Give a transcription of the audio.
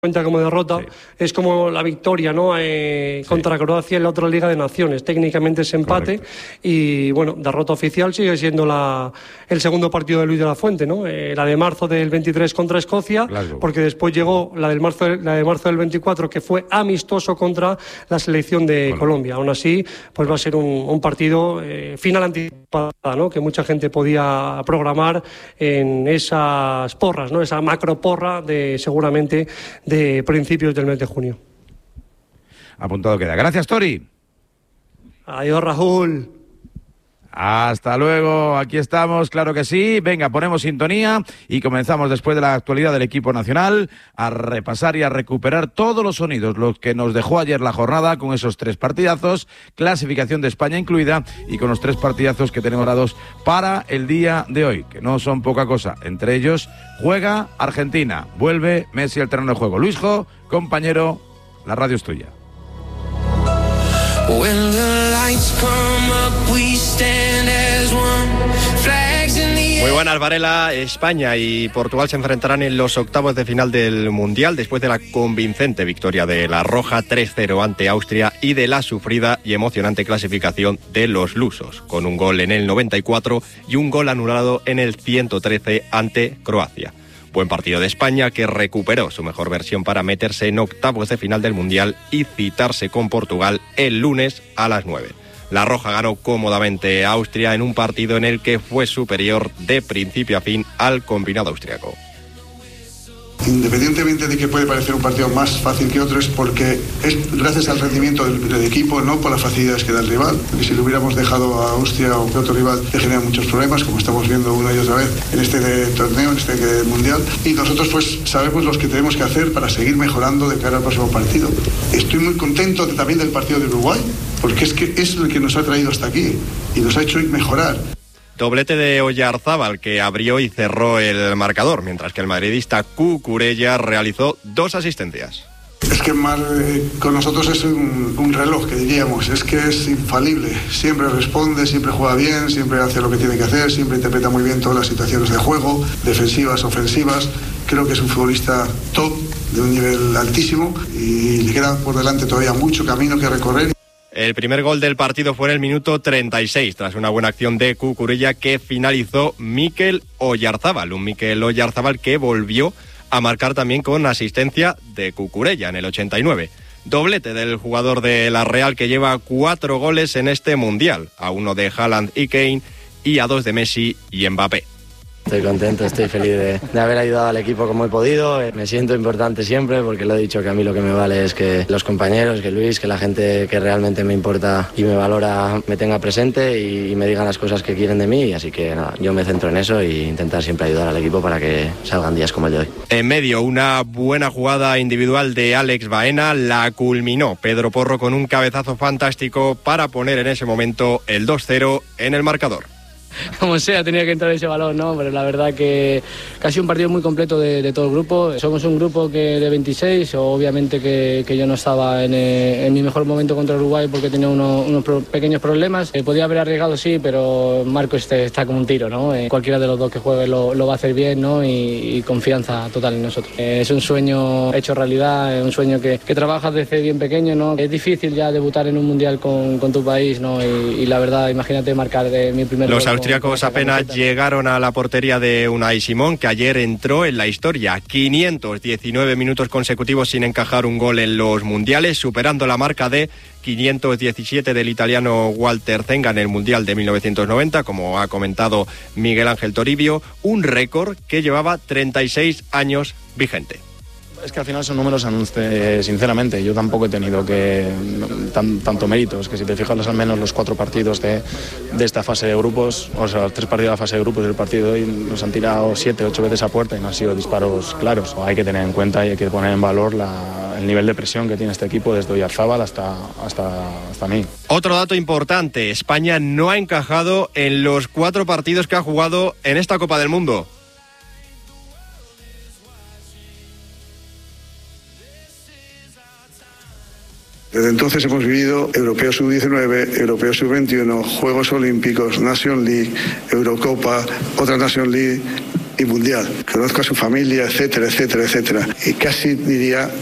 cuenta como derrota, sí. Es como la victoria, ¿no? Contra Croacia en la otra Liga de Naciones. Técnicamente es empate. Correcto. Y bueno, derrota oficial sigue siendo el segundo partido de Luis de la Fuente, ¿no? La de marzo del 23 contra Escocia, Glasgow. Porque después llegó la de marzo del 24, que fue amistoso contra la selección de Colombia. Aún así, pues va a ser un partido final anticipada, ¿no? Que mucha gente podía programar en esas porras, ¿no? Esa macro porra de seguramente de principios del mes de junio. Apuntado queda. Gracias, Tori. Adiós, Raúl. Hasta luego, aquí estamos, claro que sí. Venga, ponemos sintonía y comenzamos después de la actualidad del equipo nacional a repasar y a recuperar todos los sonidos, los que nos dejó ayer la jornada con esos 3 partidazos, clasificación de España incluida, y con los 3 partidazos que tenemos dados para el día de hoy, que no son poca cosa. Entre ellos, juega Argentina, vuelve Messi al terreno de juego. Luisjo, compañero, la radio es tuya. Muy buenas, Varela. España y Portugal se enfrentarán en los octavos de final del Mundial después de la convincente victoria de la Roja 3-0 ante Austria y de la sufrida y emocionante clasificación de los lusos, con un gol en el 94 y un gol anulado en el 113 ante Croacia. Buen partido de España, que recuperó su mejor versión para meterse en octavos de final del Mundial y citarse con Portugal el lunes a las 9. La Roja ganó cómodamente a Austria en un partido en el que fue superior de principio a fin al combinado austriaco. Independientemente de que puede parecer un partido más fácil que otro, es porque es gracias al rendimiento del equipo, no por las facilidades que da el rival. Porque si lo hubiéramos dejado a Austria o que otro rival, te genera muchos problemas, como estamos viendo una y otra vez en este torneo, en este mundial. Y nosotros pues sabemos lo que tenemos que hacer para seguir mejorando de cara al próximo partido. Estoy muy contento también del partido de Uruguay, porque es que es el que nos ha traído hasta aquí y nos ha hecho mejorar. Doblete de Oyarzábal, que abrió y cerró el marcador, mientras que el madridista Cucurella realizó 2 asistencias. Es que con nosotros es un reloj, que diríamos, es que es infalible, siempre responde, siempre juega bien, siempre hace lo que tiene que hacer, siempre interpreta muy bien todas las situaciones de juego, defensivas, ofensivas. Creo que es un futbolista top, de un nivel altísimo, y le queda por delante todavía mucho camino que recorrer. El primer gol del partido fue en el minuto 36, tras una buena acción de Cucurella que finalizó Mikel Oyarzábal, un Mikel Oyarzábal que volvió a marcar también con asistencia de Cucurella en el 89. Doblete del jugador de la Real, que lleva 4 goles en este Mundial, a 1 de Haaland y Kane y a 2 de Messi y Mbappé. Estoy contento, estoy feliz de haber ayudado al equipo como he podido. Me siento importante siempre, porque lo he dicho, que a mí lo que me vale es que los compañeros, que Luis, que la gente que realmente me importa y me valora me tenga presente y me digan las cosas que quieren de mí. Así que nada, yo me centro en eso e intentar siempre ayudar al equipo para que salgan días como el de hoy. En medio, una buena jugada individual de Alex Baena la culminó Pedro Porro con un cabezazo fantástico para poner en ese momento el 2-0 en el marcador. Como sea, tenía que entrar ese balón, ¿no? Pero la verdad que casi un partido muy completo de todo el grupo. Somos un grupo que de 26, obviamente que yo no estaba en mi mejor momento contra Uruguay porque tenía unos pequeños problemas. Podía haber arriesgado, sí, pero Marco está como un tiro, ¿no? Cualquiera de los dos que juegue lo va a hacer bien, ¿no? Y confianza total en nosotros. Es un sueño hecho realidad, es un sueño que trabajas desde bien pequeño, ¿no? Es difícil ya debutar en un mundial con tu país, ¿no? Y la verdad, imagínate marcar mi primer gol. Los austriacos apenas llegaron a la portería de Unai Simón, que ayer entró en la historia. 519 minutos consecutivos sin encajar un gol en los mundiales, superando la marca de 517 del italiano Walter Zenga en el Mundial de 1990, como ha comentado Miguel Ángel Toribio, un récord que llevaba 36 años vigente. Es que al final son números, sinceramente, yo tampoco he tenido tanto mérito. Es que si te fijas al menos los 4 partidos de esta fase de grupos, o sea, los 3 partidos de la fase de grupos del partido de hoy, nos han tirado 7, 8 veces a puerta y no han sido disparos claros. Hay que tener en cuenta y hay que poner en valor el nivel de presión que tiene este equipo desde Oyarzábal hasta mí. Otro dato importante, España no ha encajado en los 4 partidos que ha jugado en esta Copa del Mundo. Desde entonces hemos vivido Europeo Sub-19, Europeo Sub-21, Juegos Olímpicos, Nation League, Eurocopa, otra Nation League, y mundial. Conozco a su familia, etcétera, etcétera, etcétera. Y casi diría